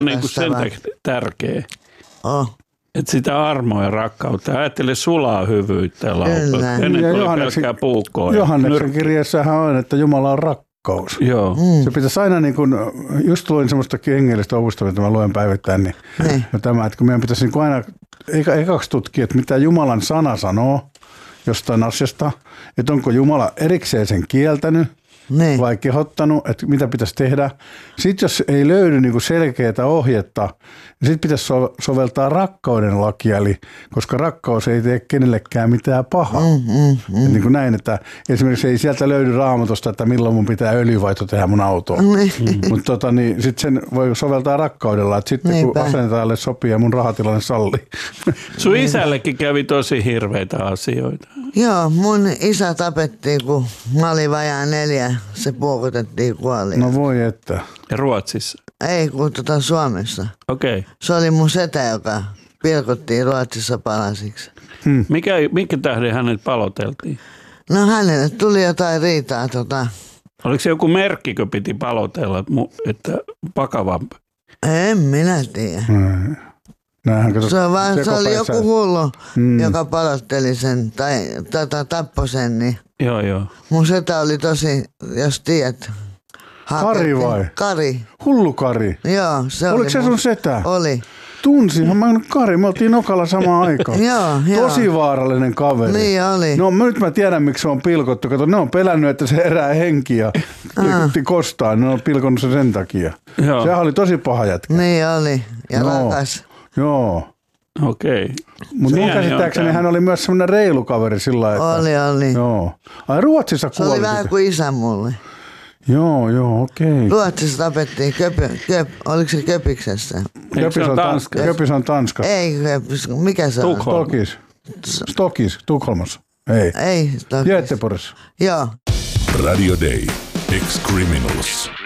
niin kuin sen tärkeä. Että sitä armoa ja rakkautta. Ajattele sulaa hyvyyttä ja laupeutta. Ennen kuin oli pelkkää puukkoa. Johanneksen kirjassahan on, että Jumala on rakkaus. Joo. Se pitäisi aina, niin kuin, just luin semmoista hengellistä opusta, mitä mä luen päivittäin, niin tämä, että kun meidän pitäisi niin kuin aina ekaksi tutkia, että mitä Jumalan sana sanoo jostain asiasta, että onko Jumala erikseen sen kieltänyt, vai kehottanut, että mitä pitäisi tehdä. Sitten jos ei löydy niin kuin selkeää ohjetta, niin sitten pitäisi soveltaa rakkauden lakia, eli koska rakkaus ei tee kenellekään mitään pahaa. Niin kuin näin, että esimerkiksi ei sieltä löydy Raamatusta, että milloin mun pitää öljyvaihto tehdä mun autoon. Mutta niin, sitten sen voi soveltaa rakkaudella, että sitten kun asentajalle sopii ja mun rahatilanne sallii. Sun isällekin kävi tosi hirveitä asioita. Joo, mun isä tapettiin, kun mä olin vajaa 4. Se puukotettiin kuoliin. No voi että. Ja Ruotsissa? Ei, kun Suomessa. Okei. Okay. Se oli mun setä, joka pilkottiin Ruotsissa palasiksi. Minkä tähden hänet paloteltiin? No hänelle tuli jotain riitaa. Oliko se joku merkki, kun piti palotella, että vakavampi? En minä tiedä. Se oli joku hullu, joka palotteli sen tai tappoi sen. Niin. Joo. Mun setä oli tosi, jos tiedät. Kari vai? Kari. Hullu Kari? Joo, se oli. Oliko se sun setä? Oli. Tunsinhan mä Kari, me oltiin Nokalla samaan aikaan. Joo. Tosi vaarallinen kaveri. Niin oli. No nyt mä tiedän, miksi se on pilkottu. Kato, ne on pelännyt, että se herää henkiä kostaa. Ne on pilkonnut sen takia. Joo. Sehän oli tosi paha jätkä. Niin oli. Ja rakas. Joo. Okei. Mutta mun käsittääkseni hän oli myös semmoinen reilu kaveri sillä lailla. Oli. Joo. Ai Ruotsissa kuoli. Se oli vähän kuin isä mulle. Joo, okei. Ruotsissa tapettiin oliko se Köpiksessä? Köpis on Tanska. Ei Köpis, mikä se on? Stokis, Tukholmassa. Ei Stokis. Göteborgissa. Joo. Radio Day. Ex-Criminals.